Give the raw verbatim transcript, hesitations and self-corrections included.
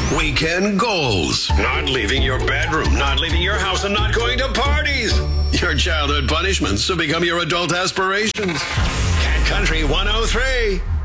Weekend goals. Not leaving your bedroom, not leaving your house, and not going to parties. Your childhood punishments have become your adult aspirations. Cat Country one oh three.